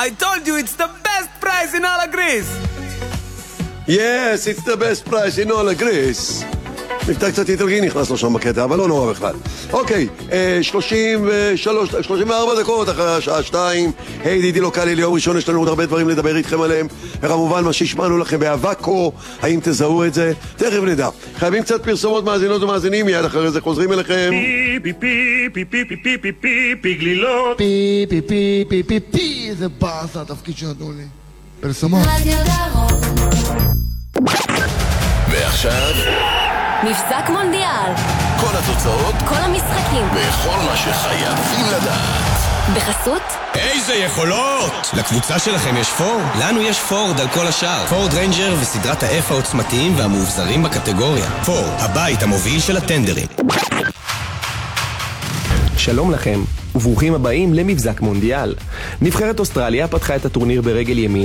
I told you it's the best price in all of Greece. Yes, it's the best price in all of Greece. מבטא קצת איטלקי נכנס לו שם בקטע, אבל לא נורא בכלל. אוקיי, 34 דקות אחרי השעה 2. היי דידי לוקלי, ליום ראשון יש לנו עוד הרבה דברים לדבר איתכם עליהם, וכמובן מה שהשמענו לכם באבקו, האם תזהו את זה? תכף נדע. חייבים קצת פרסומות מאזינות ומאזינים, מיד אחרי זה חוזרים אליכם. פי פי פי פי פי פי פי פי פי גלילות, פי פי פי פי פי פי, זה באס התפקיד שנתנו לי. פרסומות. ועכשיו מבזק מונדיאל, כל התוצאות, כל המשחקים, וכל מה שחייבים לדעת. בחסות איזה יכולות! לקבוצה שלכם יש פורד? לנו יש פורד על כל השאר. פורד ריינג'ר וסדרת ה-F העוצמתיים והמאובזרים בקטגוריה. פורד, הבית המוביל של הטנדרים. שלום לכם, וברוכים הבאים למבזק מונדיאל. נבחרת אוסטרליה פתחה את הטורניר ברגל ימין